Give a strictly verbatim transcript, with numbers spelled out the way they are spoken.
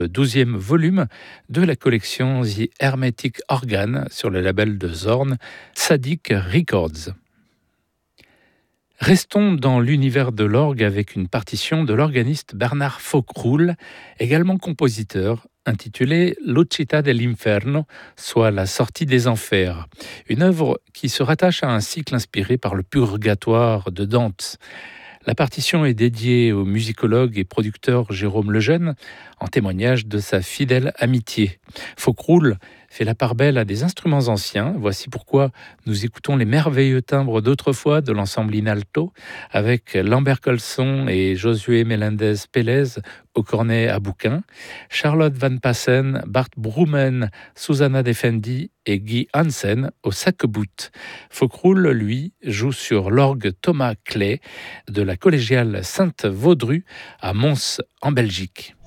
le douzième volume de la collection The Hermetic Organ sur le label de Zorn, Sadic Records. Restons dans l'univers de l'orgue avec une partition de l'organiste Bernard Foccroulle, également compositeur, intitulée L'Uscita dell'Inferno, soit La sortie des enfers, une œuvre qui se rattache à un cycle inspiré par le Purgatoire de Dante. La partition est dédiée au musicologue et producteur Jérôme Lejeune, en témoignage de sa fidèle amitié. Foccroulle fait la part belle à des instruments anciens. Voici pourquoi nous écoutons les merveilleux timbres d'autrefois de l'ensemble Inalto, avec Lambert Colson et Josué Melendez Pélez au cornet à bouquin, Charlotte Van Passen, Bart Broomen, Susanna Defendi et Guy Hansen au sac-bout. Foccroulle, lui, joue sur l'orgue Thomas Clay de la collégiale Sainte-Vaudru à Mons en Belgique.